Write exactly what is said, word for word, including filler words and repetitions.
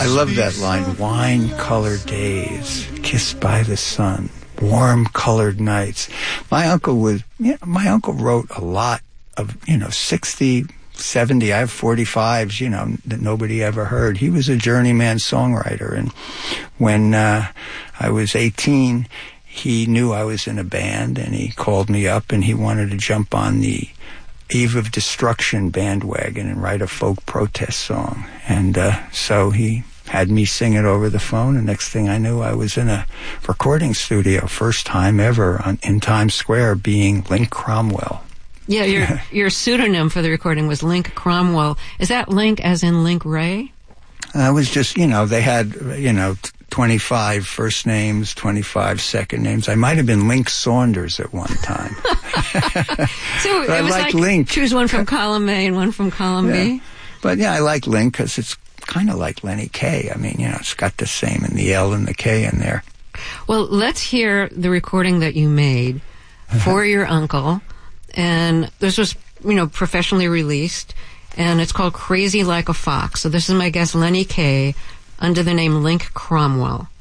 I love that line, wine-colored days, kissed by the sun, warm-colored nights. My uncle was, you know, my uncle wrote a lot of, you know, sixty, seventy, I have forty-fives, you know, that nobody ever heard. He was a journeyman songwriter, and when uh, I was eighteen, he knew I was in a band, and he called me up, and he wanted to jump on the Eve of Destruction bandwagon and write a folk protest song. And uh, so he had me sing it over the phone, and next thing I knew, I was in a recording studio, first time ever on, in Times Square, being Link Cromwell. Yeah, your your pseudonym for the recording was Link Cromwell. Is that Link as in Link Ray? I was just, you know, they had, you know, twenty-five first names, twenty-five second names. I might have been Link Saunders at one time. So but it was I like, Link. Choose one from column A and one from column yeah. B? But yeah, I like Link because it's kind of like Lenny Kaye. I mean, you know, it's got the same in the L and the K in there. Well, let's hear the recording that you made for your uncle. And this was, you know, professionally released, and it's called Crazy Like a Fox. So this is my guest, Lenny Kaye, under the name Link Cromwell.